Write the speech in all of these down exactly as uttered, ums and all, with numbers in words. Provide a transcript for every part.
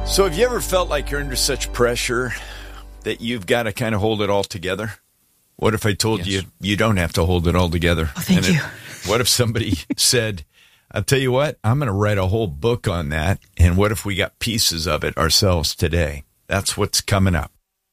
So have you ever felt like you're under such pressure that you've got to kind of hold it all together? What if I told yes. you you don't have to hold it all together? Oh, thank and you. It, what if somebody said, I'll tell you what, I'm going to write a whole book on that, and what if we got pieces of it ourselves today? That's what's coming up.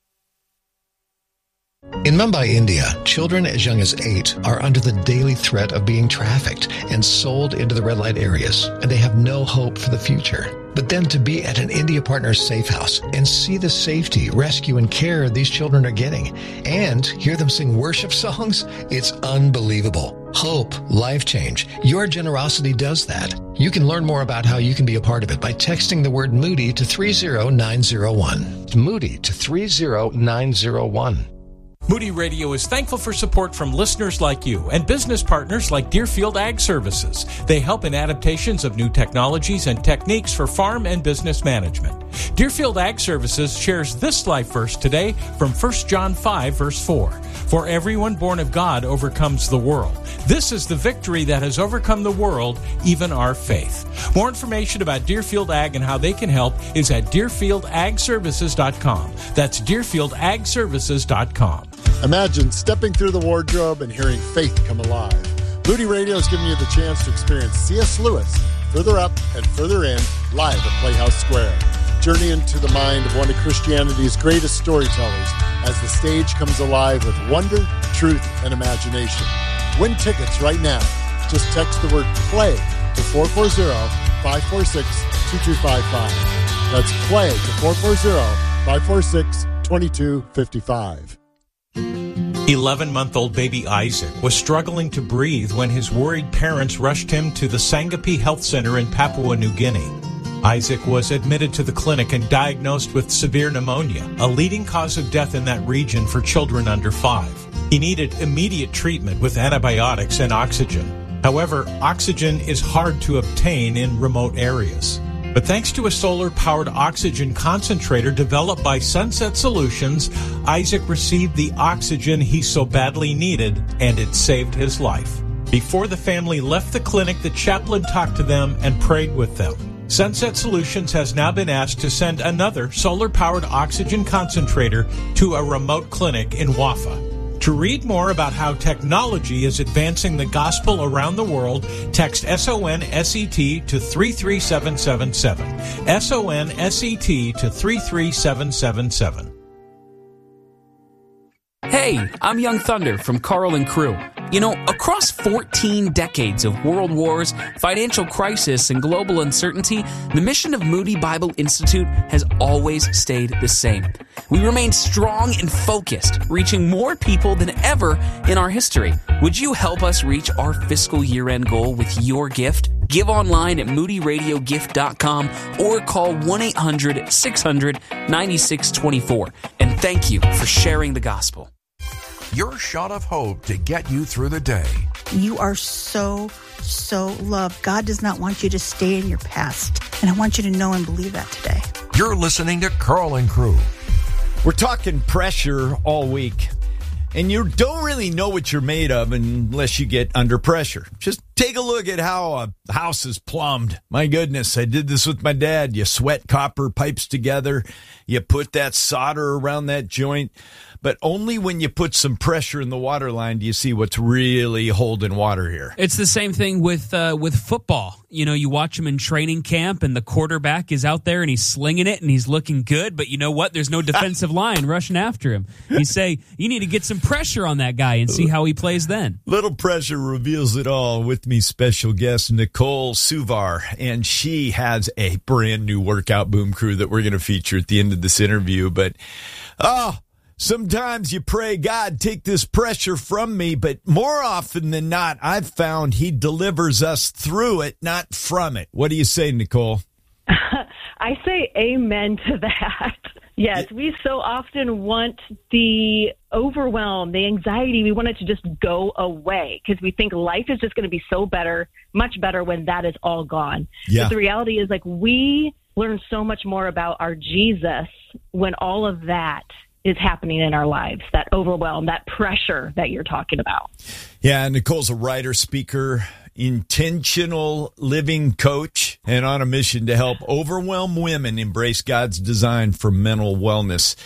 In Mumbai, India, children as young as eight are under the daily threat of being trafficked and sold into the red light areas, and they have no hope for the future. But then to be at an India Partners safe house and see the safety, rescue, and care these children are getting, and hear them sing worship songs, it's unbelievable. Hope, life change. Your generosity does that. You can learn more about how you can be a part of it by texting the word Moody to three zero nine zero one. Moody to three zero nine zero one. Moody Radio is thankful for support from listeners like you and business partners like Deerfield Ag Services. They help in adaptations of new technologies and techniques for farm and business management. Deerfield Ag Services shares this life verse today from First John five, verse four. For everyone born of God overcomes the world. This is the victory that has overcome the world, even our faith. More information about Deerfield Ag and how they can help is at deerfield ag services dot com. That's deerfield ag services dot com. Imagine stepping through the wardrobe and hearing faith come alive. Moody Radio is giving you the chance to experience C S. Lewis, Further Up and Further In, live at Playhouse Square. Journey into the mind of one of Christianity's greatest storytellers as the stage comes alive with wonder, truth, and imagination. Win tickets right now. Just text the word PLAY to four four zero, five four six, two two five five. That's PLAY to four four zero, five four six, two two five five. eleven-month-old baby Isaac was struggling to breathe when his worried parents rushed him to the Sangapi Health Center in Papua New Guinea. Isaac was admitted to the clinic and diagnosed with severe pneumonia, a leading cause of death in that region for children under five. He needed immediate treatment with antibiotics and oxygen. However, oxygen is hard to obtain in remote areas. But thanks to a solar-powered oxygen concentrator developed by Sunset Solutions, Isaac received the oxygen he so badly needed, and it saved his life. Before the family left the clinic, the chaplain talked to them and prayed with them. Sunset Solutions has now been asked to send another solar-powered oxygen concentrator to a remote clinic in Wafa. To read more about how technology is advancing the gospel around the world, text S O N S E T to three three seven seven seven. S O N S E T to three three seven seven seven. Hey, I'm Young Thunder from Carl and Crew. You know, across fourteen decades of world wars, financial crisis, and global uncertainty, the mission of Moody Bible Institute has always stayed the same. We remain strong and focused, reaching more people than ever in our history. Would you help us reach our fiscal year-end goal with your gift? Give online at moody radio gift dot com or call one eight hundred six hundred nine six two four. And thank you for sharing the gospel. Your shot of hope to get you through the day. You are so, so loved. God does not want you to stay in your past. And I want you to know and believe that today. You're listening to Carl and Crew. We're talking pressure all week. And you don't really know what you're made of unless you get under pressure. Just take a look at how a house is plumbed. My goodness, I did this with my dad. You sweat copper pipes together. You put that solder around that joint. But only when you put some pressure in the water line do you see what's really holding water here. It's the same thing with uh, with football. You know, you watch him in training camp, and the quarterback is out there, and he's slinging it, and he's looking good. But you know what? There's no defensive line rushing after him. You say, you need to get some pressure on that guy and see how he plays then. Little pressure reveals it all. With me, special guest Nicole Suvar, and she has a brand new workout boom crew that we're going to feature at the end of this interview. But, oh... sometimes you pray, God, take this pressure from me, but more often than not, I've found he delivers us through it, not from it. What do you say, Nicole? I say amen to that. Yes, we so often want the overwhelm, the anxiety. We want it to just go away because we think life is just going to be so better, much better when that is all gone. Yeah. But the reality is, like, we learn so much more about our Jesus when all of that is happening in our lives, that overwhelm, that pressure that you're talking about. Yeah, Nicole's a writer, speaker, intentional living coach and on a mission to help overwhelmed women embrace God's design for mental wellness.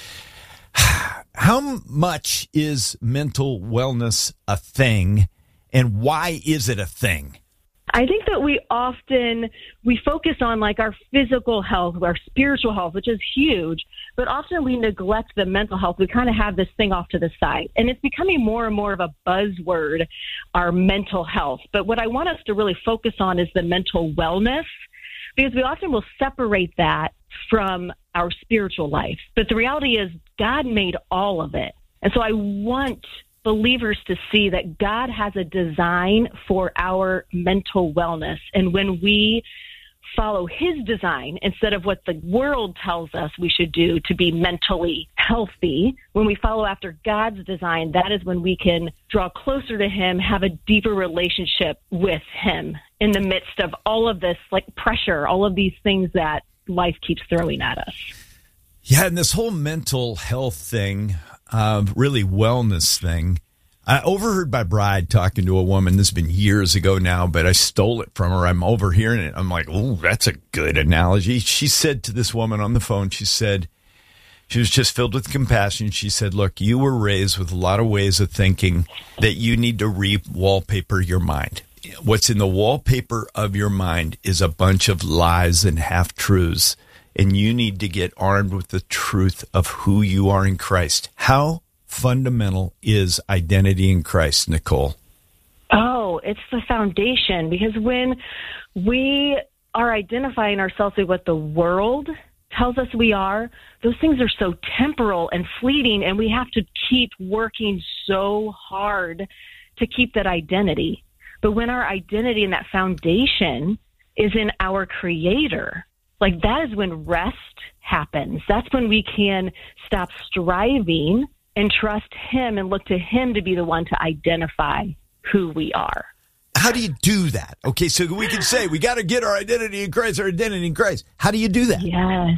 How much is mental wellness a thing, and why is it a thing? I think that we often, we focus on like our physical health, our spiritual health, which is huge, but often we neglect the mental health. We kind of have this thing off to the side, and it's becoming more and more of a buzzword, our mental health. But what I want us to really focus on is the mental wellness, because we often will separate that from our spiritual life. But the reality is God made all of it. And so I want believers to see that God has a design for our mental wellness. And when we follow his design instead of what the world tells us we should do to be mentally healthy, when we follow after God's design, that is when we can draw closer to him, have a deeper relationship with him in the midst of all of this like pressure, all of these things that life keeps throwing at us. Yeah, and this whole mental health thing, uh, really wellness thing, I overheard my bride talking to a woman. This has been years ago now, but I stole it from her. I'm overhearing it. I'm like, oh, that's a good analogy. She said to this woman on the phone, she said, she was just filled with compassion. She said, look, you were raised with a lot of ways of thinking that you need to re-wallpaper your mind. What's in the wallpaper of your mind is a bunch of lies and half-truths, and you need to get armed with the truth of who you are in Christ. How fundamental is identity in Christ, Nicole? Oh, it's the foundation, because when we are identifying ourselves with what the world tells us we are, those things are so temporal and fleeting, and we have to keep working so hard to keep that identity. But when our identity and that foundation is in our Creator, like that is when rest happens. That's when we can stop striving and trust him and look to him to be the one to identify who we are. How do you do that? Okay, so we can say we got to get our identity in Christ, our identity in Christ. How do you do that? Yes.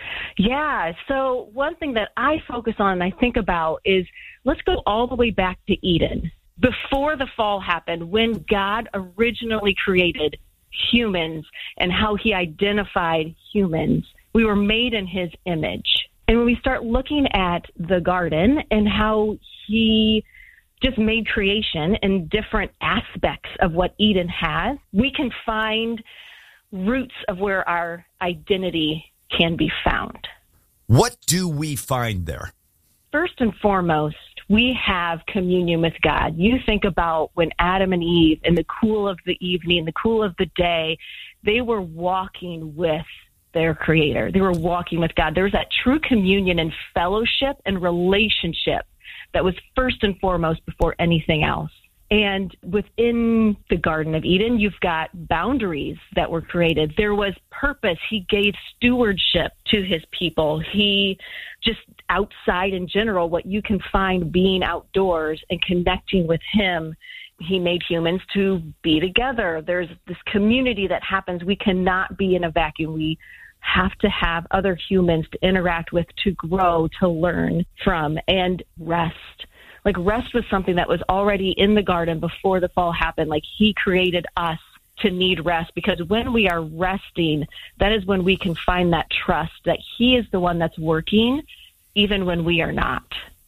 Yeah. So one thing that I focus on and I think about is let's go all the way back to Eden. Before the fall happened, when God originally created humans and how he identified humans, we were made in his image. And when we start looking at the garden and how he just made creation and different aspects of what Eden has, we can find roots of where our identity can be found. What do we find there? First and foremost, we have communion with God. You think about when Adam and Eve, in the cool of the evening, the cool of the day, they were walking with their Creator. They were walking with God. There was that true communion and fellowship and relationship that was first and foremost before anything else. And within the Garden of Eden, you've got boundaries that were created. There was purpose. He gave stewardship to his people. He just outside in general, what you can find being outdoors and connecting with him. He made humans to be together. There's this community that happens. We cannot be in a vacuum. We have to have other humans to interact with, to grow, to learn from, and rest. Like rest was something that was already in the garden before the fall happened. Like he created us to need rest, because when we are resting, that is when we can find that trust that he is the one that's working, even when we are not.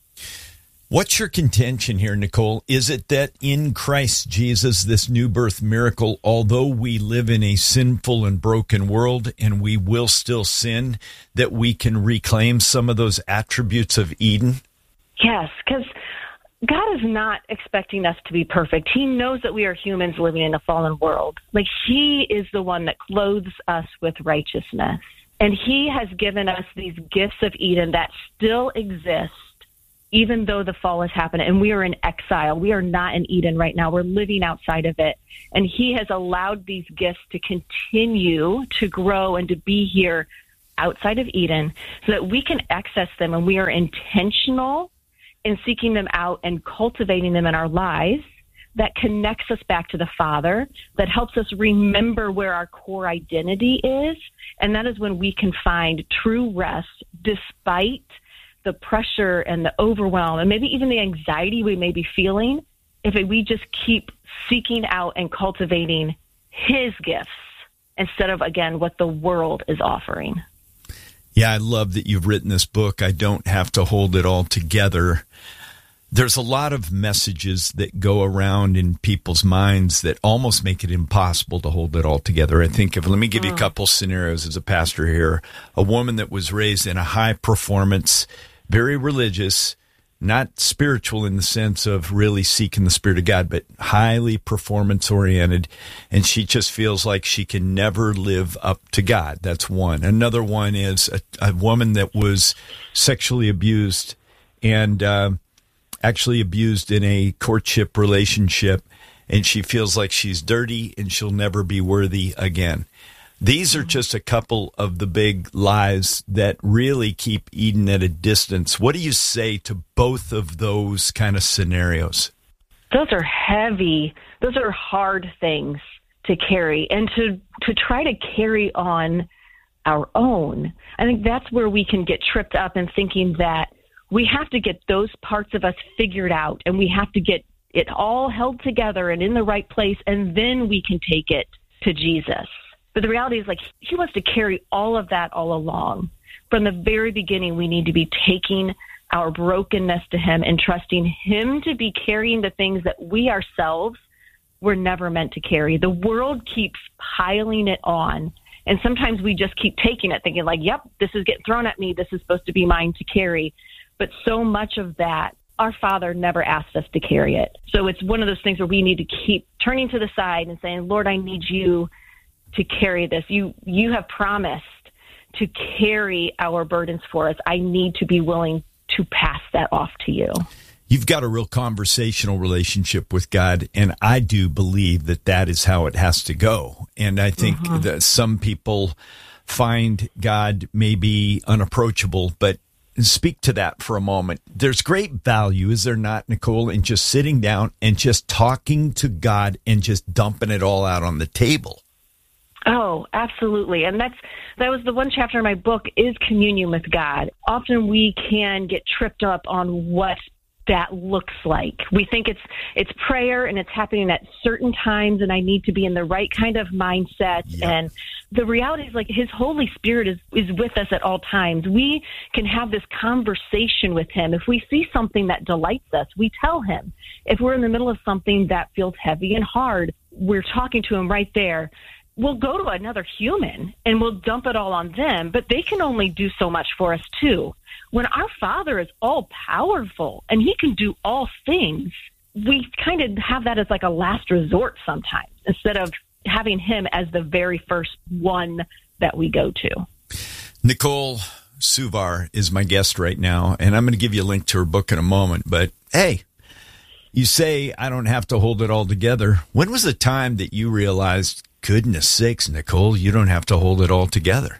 What's your contention here, Nicole? Is it that in Christ Jesus, this new birth miracle, although we live in a sinful and broken world and we will still sin, that we can reclaim some of those attributes of Eden? Yes, because God is not expecting us to be perfect. He knows that we are humans living in a fallen world. Like he is the one that clothes us with righteousness. And he has given us these gifts of Eden that still exist, even though the fall has happened. And we are in exile. We are not in Eden right now. We're living outside of it. And he has allowed these gifts to continue to grow and to be here outside of Eden so that we can access them, and we are intentional in seeking them out and cultivating them in our lives. That connects us back to the Father, that helps us remember where our core identity is. And that is when we can find true rest despite the pressure and the overwhelm and maybe even the anxiety we may be feeling if we just keep seeking out and cultivating his gifts instead of, again, what the world is offering. Yeah, I love that you've written this book. I don't have to hold it all together. There's a lot of messages that go around in people's minds that almost make it impossible to hold it all together. I think of, let me give you a couple scenarios as a pastor here. A woman that was raised in a high performance, very religious, not spiritual in the sense of really seeking the Spirit of God, but highly performance oriented. And she just feels like she can never live up to God. That's one. Another one is a, a woman that was sexually abused and, uh, actually abused in a courtship relationship, and she feels like she's dirty and she'll never be worthy again. These are just a couple of the big lies that really keep Eden at a distance. What do you say to both of those kind of scenarios? Those are heavy. Those are hard things to carry, and to, to try to carry on our own. I think that's where we can get tripped up in thinking that we have to get those parts of us figured out, and we have to get it all held together and in the right place, and then we can take it to Jesus. But the reality is, like, he wants to carry all of that all along. From the very beginning, we need to be taking our brokenness to him and trusting him to be carrying the things that we ourselves were never meant to carry. The world keeps piling it on, and sometimes we just keep taking it, thinking like, yep, this is getting thrown at me. This is supposed to be mine to carry. But so much of that, our Father never asked us to carry it. So it's one of those things where we need to keep turning to the side and saying, Lord, I need you to carry this. You you have promised to carry our burdens for us. I need to be willing to pass that off to you. You've got a real conversational relationship with God, and I do believe that that is how it has to go. And I think mm-hmm. that some people find God maybe unapproachable, but speak to that for a moment. There's great value, is there not, Nicole, in just sitting down and just talking to God and just dumping it all out on the table? Oh, absolutely. And that's that was the one chapter in my book, is communion with God. Often we can get tripped up on what that looks like. We think it's it's prayer and it's happening at certain times, and I need to be in the right kind of mindset. Yep. And the reality is, like, his Holy Spirit is, is with us at all times. We can have this conversation with him. If we see something that delights us, we tell him. If we're in the middle of something that feels heavy and hard, we're talking to him right there. We'll go to another human and we'll dump it all on them, but they can only do so much for us too. When our Father is all powerful and he can do all things, we kind of have that as like a last resort sometimes, instead of having him as the very first one that we go to. Nicole Suvar is my guest right now, and I'm going to give you a link to her book in a moment. But hey, you say I don't have to hold it all together. When was the time that you realized, goodness sakes, Nicole, you don't have to hold it all together?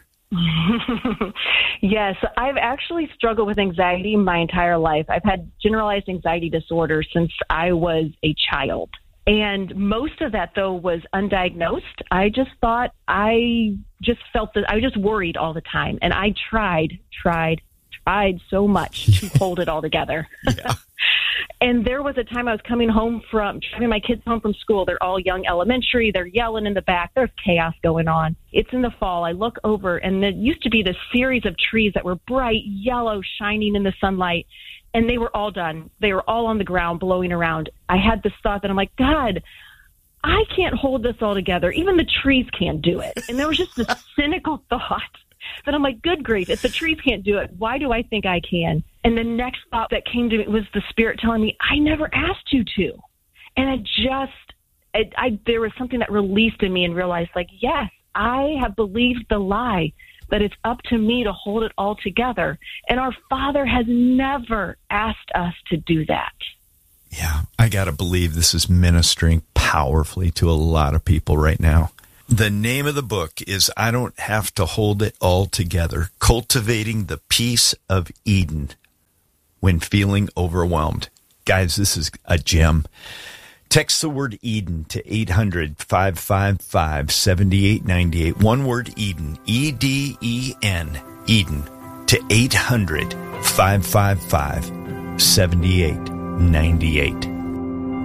Yes, I've actually struggled with anxiety my entire life. I've had generalized anxiety disorder since I was a child. And most of that, though, was undiagnosed. I just thought I just felt that I was just worried all the time. And I tried, tried, tried so much to hold it all together. Yeah. And there was a time I was coming home from, driving my kids home from school. They're all young elementary. They're yelling in the back. There's chaos going on. It's in the fall. I look over, and there used to be this series of trees that were bright yellow, shining in the sunlight. And they were all done. They were all on the ground, blowing around. I had this thought that I'm like, God, I can't hold this all together. Even the trees can't do it. And there was just this cynical thought that I'm like, good grief, if the trees can't do it, why do I think I can? And the next thought that came to me was the Spirit telling me, I never asked you to. And I just, it, I, there was something that released in me and realized, like, yes, I have believed the lie that it's up to me to hold it all together. And our Father has never asked us to do that. Yeah, I got to believe this is ministering powerfully to a lot of people right now. The name of the book is I Don't Have to Hold It All Together, Cultivating the Peace of Eden When Feeling Overwhelmed. Guys, this is a gem. Text the word Eden to eight hundred, five five five, seven eight nine eight. One word Eden, E D E N, Eden, to eight hundred, five five five, seven eight nine eight.